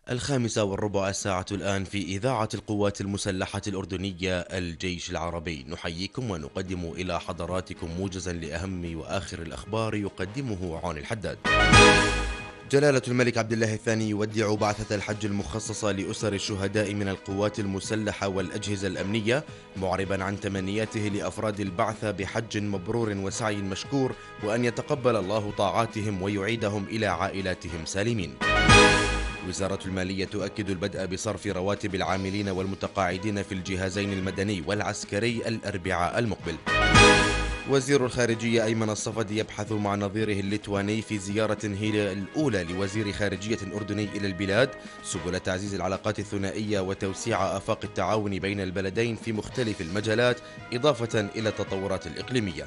الخامسة والربع الساعة الآن في إذاعة القوات المسلحة الأردنية الجيش العربي. نحييكم ونقدم إلى حضراتكم موجزا لأهم وآخر الأخبار يقدمه عون الحداد. جلالة الملك عبد الله الثاني يودع بعثة الحج المخصصة لأسر الشهداء من القوات المسلحة والأجهزة الأمنية، معربا عن تمنياته لأفراد البعثة بحج مبرور وسعي مشكور، وأن يتقبل الله طاعاتهم ويعيدهم إلى عائلاتهم سالمين. وزارة المالية تؤكد البدء بصرف رواتب العاملين والمتقاعدين في الجهازين المدني والعسكري الأربعاء المقبل. وزير الخارجية أيمن الصفدي يبحث مع نظيره الليتواني في زيارة هي الأولى لوزير خارجية أردني إلى البلاد سبل تعزيز العلاقات الثنائية وتوسيع آفاق التعاون بين البلدين في مختلف المجالات، إضافة إلى التطورات الإقليمية.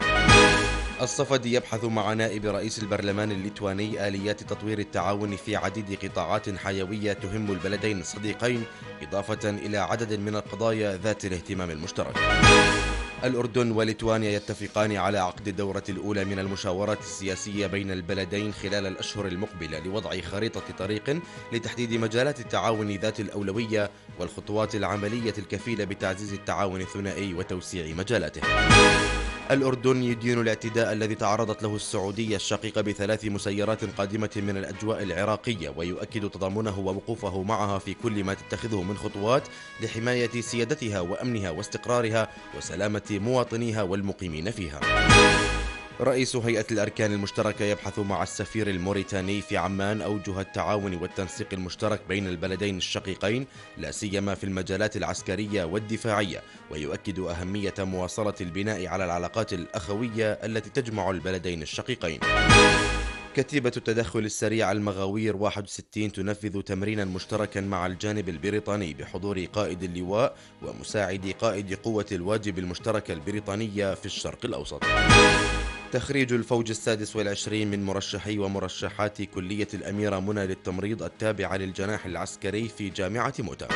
الصفدي يبحث مع نائب رئيس البرلمان الليتواني آليات تطوير التعاون في عديد قطاعات حيوية تهم البلدين الصديقين، إضافة إلى عدد من القضايا ذات الاهتمام المشترك. الأردن وليتوانيا يتفقان على عقد الدورة الأولى من المشاورات السياسية بين البلدين خلال الأشهر المقبلة لوضع خريطة طريق لتحديد مجالات التعاون ذات الأولوية والخطوات العملية الكفيلة بتعزيز التعاون الثنائي وتوسيع مجالاته. الأردن يدين الاعتداء الذي تعرضت له السعودية الشقيقة ب3 مسيرات قادمة من الأجواء العراقية، ويؤكد تضامنه ووقوفه معها في كل ما تتخذه من خطوات لحماية سيادتها وأمنها واستقرارها وسلامة مواطنيها والمقيمين فيها. رئيس هيئة الأركان المشتركة يبحث مع السفير الموريتاني في عمان أوجه التعاون والتنسيق المشترك بين البلدين الشقيقين، لا سيما في المجالات العسكرية والدفاعية، ويؤكد أهمية مواصلة البناء على العلاقات الأخوية التي تجمع البلدين الشقيقين. كتيبة التدخل السريع المغاوير 61 تنفذ تمرينا مشتركا مع الجانب البريطاني بحضور قائد اللواء ومساعد قائد قوة الواجب المشتركة البريطانية في الشرق الأوسط. تخريج الفوج ال26 من مرشحي ومرشحات كلية الأميرة منى للتمريض التابعة للجناح العسكري في جامعة موتى.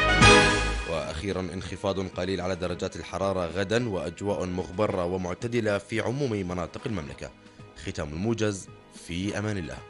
وأخيرا انخفاض قليل على درجات الحرارة غدا وأجواء مغبرة ومعتدلة في عموم مناطق المملكة. ختام الموجز، في أمان الله.